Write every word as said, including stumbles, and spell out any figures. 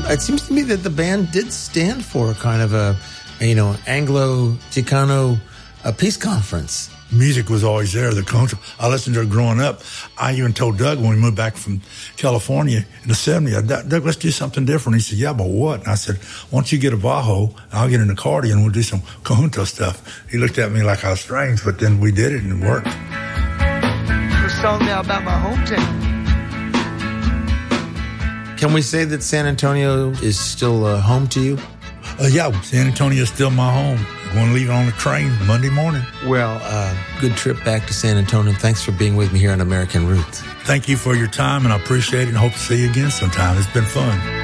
It seems to me that the band did stand for kind of a, you know, Anglo-Chicano uh, peace conference. Music was always there. The country, I listened to it growing up. I even told Doug when we moved back from California in the seventies, Doug, let's do something different. He said, yeah, but what? And I said, once you get a bajo, I'll get an accordion, we'll do some conjunto stuff. He looked at me like I was strange, but then we did it and it worked. A song now about my hometown. Can we say that San Antonio is still uh, home to you? Uh, yeah, San Antonio is still my home. I'm going to leave it on the train Monday morning. Well, uh, good trip back to San Antonio. Thanks for being with me here on American Roots. Thank you for your time, and I appreciate it and hope to see you again sometime. It's been fun.